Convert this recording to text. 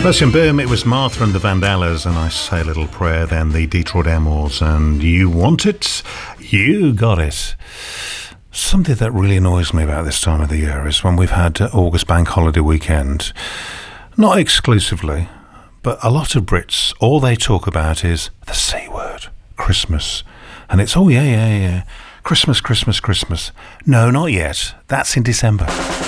First in Boom, it was Martha and the Vandellas, and I Say a Little Prayer, then the Detroit Emeralds, and You Want It, You Got It. Something that really annoys me about this time of the year is when we've had August Bank Holiday weekend, not exclusively, but a lot of Brits, all they talk about is the C word, Christmas. And it's, oh yeah, Christmas, Christmas, Christmas. No, not yet. That's in December.